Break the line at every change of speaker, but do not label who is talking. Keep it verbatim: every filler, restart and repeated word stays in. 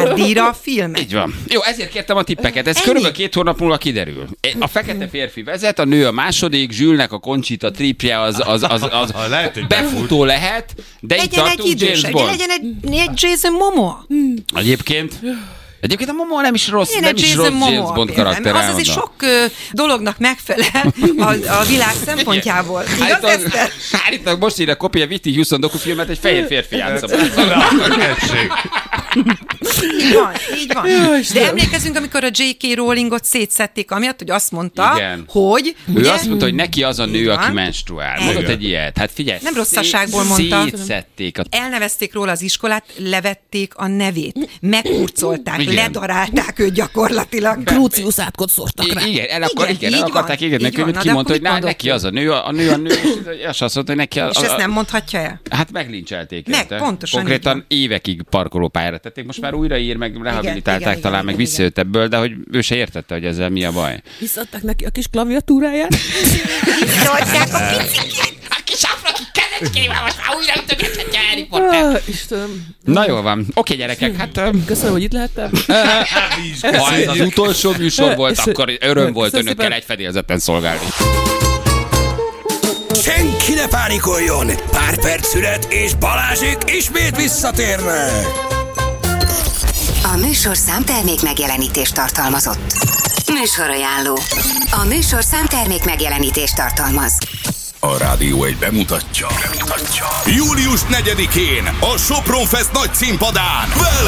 Oscar-díjra a filmet.
Így van. Jó, ezért kértem a tippeket. Ez Ennyi? Körülbelül két hónap múlva kiderül. A fekete férfi vezet, a nő a második, Zsülnek a Conchita tripje az, az, az, az, az lehet, befutó lehet, de itt tartunk James Bond.
Legyen egy, egy Jason Momoa.
Egyébként... Egyébként a Momoa nem is rossz,
Én
nem is rossz James Bond karakter.
Az azért sok ö, dolognak megfelel a, a világ szempontjából. Igaz, Eszter?
Állítólag most írja kopja Whitney Houston dokufilmet, egy fehér férfi játsza.
Így van, így van. De emlékezünk, amikor a jé ká. Rowlingot szétszették, amiatt, hogy azt mondta,
igen.
hogy...
Ő
ugye,
azt mondta, hogy neki az a nő, aki menstruál. Mondott egy ilyet. Hát figyelj.
Nem rosszasságból mondta.
Szétszették. A...
Elnevezték róla az iskolát, levették a nevét. Megkurcolták, igen. Ledarálták őt gyakorlatilag.
Crucius átkot szórtak rá.
Igen, el, akar, igen, el akarták égetni, hogy kimondta, hogy ná, neki az a nő, a nő a nő, és azt mondta, hogy neki a...
És ezt nem mondhatja el?
Hát meglincselték.
Meg, pontosan.
Konkrétan évekig parkolópályára tették, most már újraír, meg rehabilitálták igen, talán, igen, meg visszajött ebből, de hogy ő se értette, hogy ezzel mi a baj.
Visszadták neki a kis klaviatúráját.
Visszaadták a picikét.
A kis afraki kezecskével most már újra ütögethetje Harry Potter.
Istenem.
Na jól van. Oké, gyerekek, hát...
Köszönöm, hogy itt lehettem.
Ha ez az utolsó műsor volt, akkor öröm volt önökkel egy fedélzeten szolgálni.
Senki ne pánikoljon! Pár perc szület, és Balázsék ismét visszatérnek!
A műsor számtermék megjelenítést tartalmazott. Műsorajánló. A műsor számtermék megjelenítést tartalmaz.
A Rádió egy bemutatja. bemutatja. július negyedikén a Sopron Fest nagy színpadán. Well